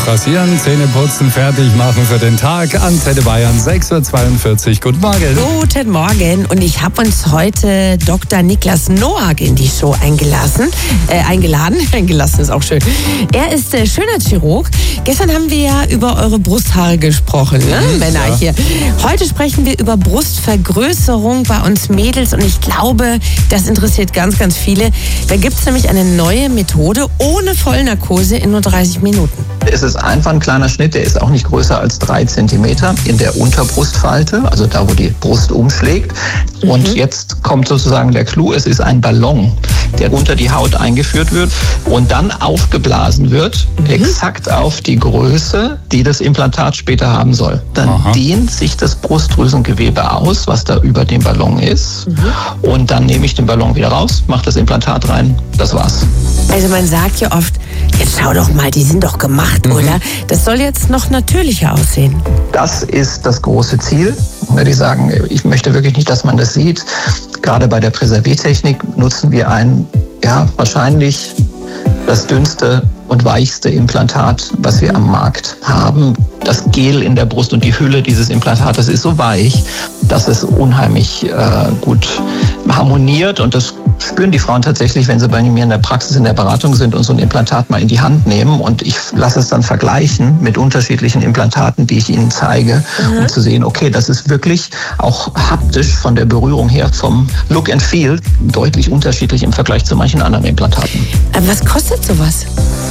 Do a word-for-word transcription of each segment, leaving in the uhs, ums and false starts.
noch rasieren, Zähne putzen, fertig machen für den Tag. Antenne Bayern, sechs Uhr zweiundvierzig. Guten Morgen. Guten Morgen. Und ich habe uns heute Doktor Niklas Noack in die Show eingelassen. Äh, eingeladen. Eingelassen ist auch schön. Er ist äh, Schönheitschirurg. Gestern haben wir ja über eure Brusthaare gesprochen, ne? Mhm, Männer ja. hier. Heute sprechen wir über Brustvergrößerung bei uns Mädels. Und ich glaube, das interessiert ganz, ganz viele. Da gibt es nämlich eine neue Methode ohne Vollnarkose in nur dreißig Minuten. Es ist einfach ein kleiner Schnitt, der ist auch nicht größer als drei Zentimeter in der Unterbrustfalte, also da, wo die Brust umschlägt. Mhm. Und jetzt kommt sozusagen der Clou, es ist ein Ballon, der unter die Haut eingeführt wird und dann aufgeblasen wird, mhm. exakt auf die Größe, die das Implantat später haben soll. Dann Aha. dehnt sich das Brustdrüsengewebe aus, was da über dem Ballon ist. Mhm. Und dann nehme ich den Ballon wieder raus, mache das Implantat rein, das war's. Also man sagt ja oft, jetzt schau doch mal, die sind doch gemacht, mhm. oder? Das soll jetzt noch natürlicher aussehen. Das ist das große Ziel. Die sagen, ich möchte wirklich nicht, dass man das sieht. Gerade bei der Präserviertechnik nutzen wir ein, ja, wahrscheinlich das dünnste und weichste Implantat, was wir am Markt haben. Das Gel in der Brust und die Hülle dieses Implantates ist so weich, dass es unheimlich äh, gut harmoniert. Und das spüren die Frauen tatsächlich, wenn sie bei mir in der Praxis, in der Beratung sind und so ein Implantat mal in die Hand nehmen. Und ich lasse es dann vergleichen mit unterschiedlichen Implantaten, die ich ihnen zeige, mhm. um zu sehen, okay, das ist wirklich auch haptisch von der Berührung her, vom Look and Feel, deutlich unterschiedlich im Vergleich zu manchen anderen Implantaten. Aber was kostet sowas?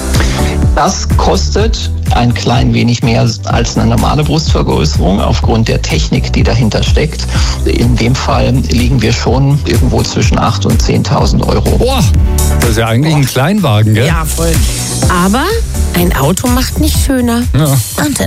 Das kostet ein klein wenig mehr als eine normale Brustvergrößerung aufgrund der Technik, die dahinter steckt. In dem Fall liegen wir schon irgendwo zwischen achttausend und zehntausend Euro. Boah, das ist ja eigentlich Boah. ein Kleinwagen, gell? Ja, voll. Aber ein Auto macht nicht schöner. Ja. Antenne.